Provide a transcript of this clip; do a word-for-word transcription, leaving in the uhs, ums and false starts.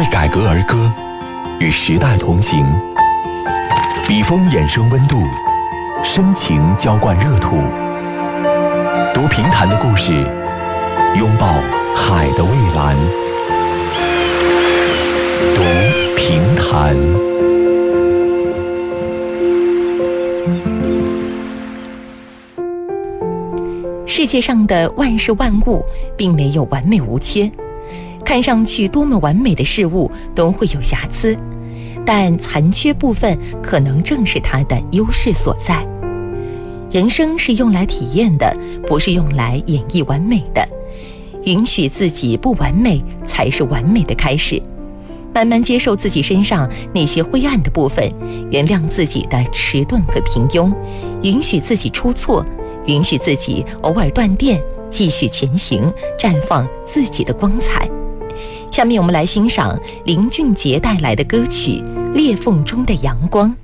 为改革而歌，与时代同行。笔锋衍生温度，深情浇灌热土。读评弹的故事，拥抱海的蔚蓝。读评弹。 世界上的万事万物并没有完美无缺，看上去多么完美的事物都会有瑕疵，但残缺部分可能正是它的优势所在。人生是用来体验的，不是用来演绎完美的。允许自己不完美，才是完美的开始。慢慢接受自己身上那些灰暗的部分，原谅自己的迟钝和平庸，允许自己出错，允许自己偶尔断电，继续前行，绽放自己的光彩。下面我们来欣赏林俊杰带来的歌曲《裂缝中的阳光》。